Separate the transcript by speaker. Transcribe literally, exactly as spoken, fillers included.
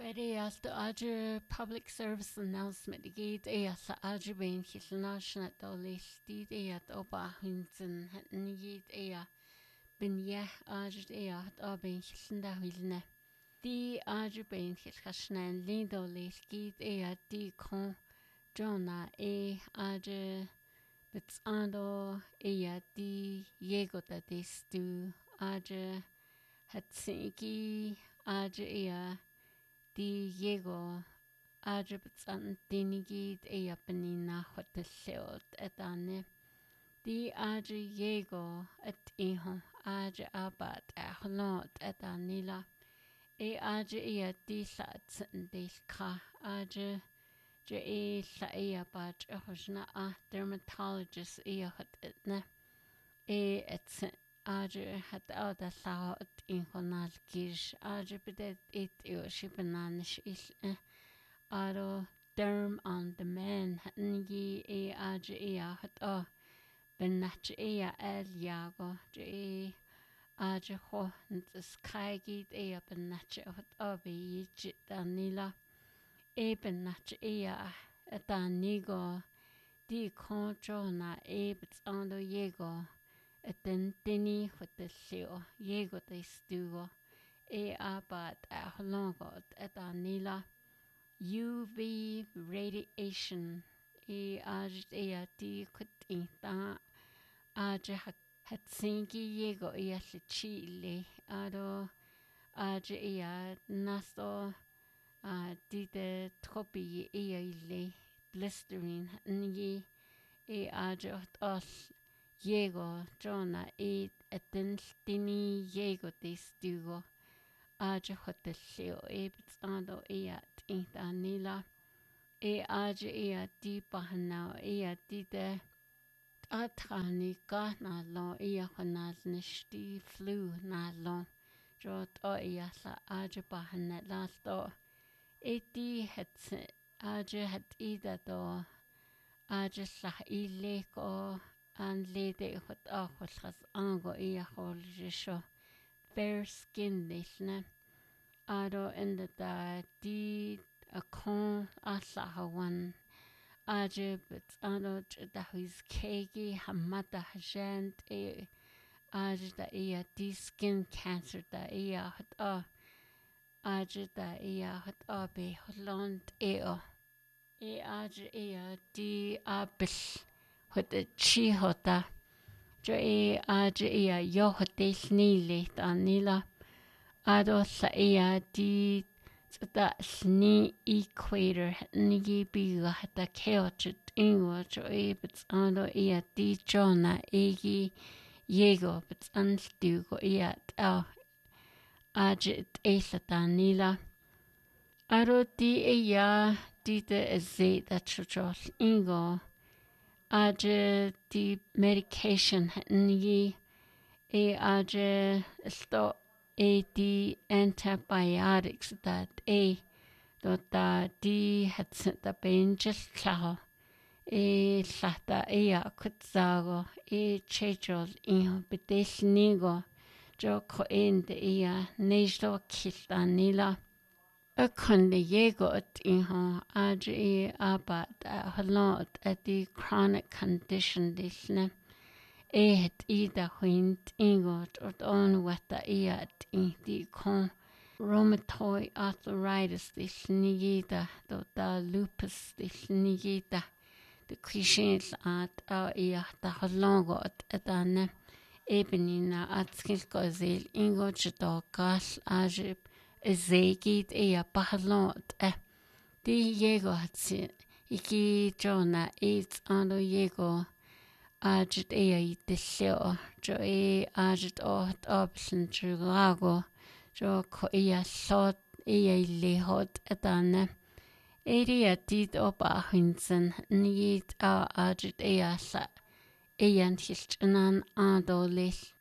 Speaker 1: Chwaraeas do Adra Public Service Announcement gyd eas a Adra Bain Chilnashna do leis dyd ead o bahwynsen hyn gyd ea bin ie Adra ead o Bain Chilnda hwylne. Di Adra Bain Chilchashna'n lyn do leis gyd ead di con Jona e Adra bits ando ea di Yego da destu Adra hatsigi Adra ea di Yego Adribts an dinigid ea benina hotellod edane. Di Adri Yego et iho Adri abad ehlod edanila. E Adri ea di sat deilka Adri je e la ea bad ehojna a dermatologist ea hot etne. E et Adri had oda lao et ingonal gish Adri bedet it eo shibananis is aro derm on the man ngi e Adri ea hot o benach ea el yago je Adri ho nts kaigid ea benach hot o be jit danila e benach ea etanigo di controna e bits ando yego Eten tini hotellio Yego de stugo e abad a longot et anila U V radiation e aj ea di kutinta aj hatsingi Yego ea chile ado aj ea naso a di de tropi ea ile blistering ngi e aj os Yego, Jona, e etentini Yego de stugo, Aja hotellio, e bitsando eat intanila, e Aja ea di bahanao, ea di de atrani gana lo, ea honal nishti flu na lo, jot o ea sa Aja bahanet lasto, e di het Aja het ida do, Aja sa ileko, and lady hot awful has ango ia holisho fair skin lishna ado in the da di a con asahawan ajib it's ado da his kegi hamada hajant e aj da ia di skin cancer da ia hot a aj da ia hot a be holland e o e aj ia di abish hot a chi hota jo e aj ea yo hotel nile tanila ado sa ea di da sni equator nigi biga hata keochit ingo jo e bits ado ea di jona egi yego bits anstugo ea ta aj it esa tanila ado di ea di de eze da chochos ingo Aja di medication ngi e aja sto e di antibiotics that e do da di het da benjes klar e sata e a kutsago e chechol in bedesnigo jo ko ende e a nesto kistanila a kunde Yego at iho aj e abad a halot at the chronic condition disne e het ida huint ingot ot on wata e at i di con rheumatoid arthritis disnigita do da lupus disnigita the clichés at a e ta halongot at ane ebenina at skilkozel ingot do gas ajib Zegid ea bahalot eh di Yego hatsi iki Jona eats ando Yego ajit ea i desio jo e ajit o hat option jugago jo ko ea sot ea i lehot etane ea dit opa hinsen nid a ajit ea sa ea hilchanan ando lis